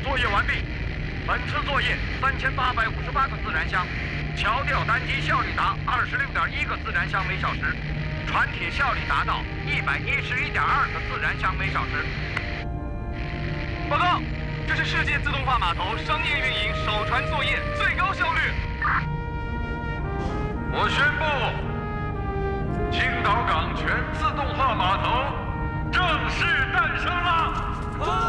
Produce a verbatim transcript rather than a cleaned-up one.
作业完毕。本次作业三千八百五十八个自然箱，桥吊单机效率达二十六点一个自然箱每小时，船体效率达到一百一十一点二个自然箱每小时。报告，这是世界自动化码头商业运营首船作业最高效率。我宣布，青岛港全自动化码头正式诞生了。